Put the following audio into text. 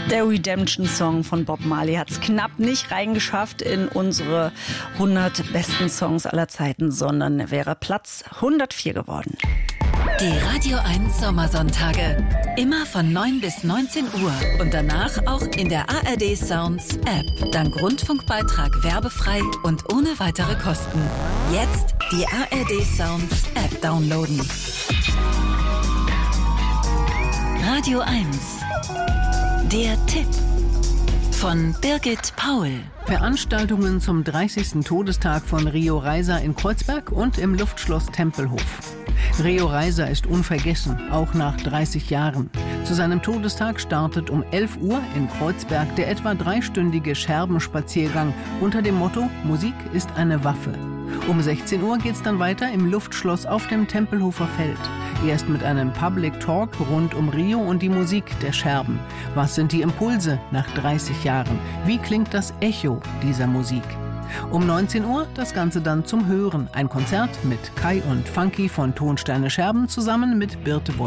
Der Redemption-Song von Bob Marley hat es knapp nicht reingeschafft in unsere 100 besten Songs aller Zeiten, sondern wäre Platz 104 geworden. Die Radio 1 Sommersonntage. Immer von 9 bis 19 Uhr. Und danach auch in der ARD Sounds App. Dank Rundfunkbeitrag werbefrei und ohne weitere Kosten. Jetzt die ARD Sounds App downloaden. Radio 1. Der Tipp von Birgit Paul. Veranstaltungen zum 30. Todestag von Rio Reiser in Kreuzberg und im Luftschloss Tempelhof. Rio Reiser ist unvergessen, auch nach 30 Jahren. Zu seinem Todestag startet um 11 Uhr in Kreuzberg der etwa 3-stündige Scherbenspaziergang unter dem Motto Musik ist eine Waffe. Um 16 Uhr geht's dann weiter im Luftschloss auf dem Tempelhofer Feld. Erst mit einem Public Talk rund um Rio und die Musik der Scherben. Was sind die Impulse nach 30 Jahren? Wie klingt das Echo dieser Musik? Um 19 Uhr das Ganze dann zum Hören. Ein Konzert mit Kai und Funky von Tonsteine Scherben zusammen mit Birte Wolf.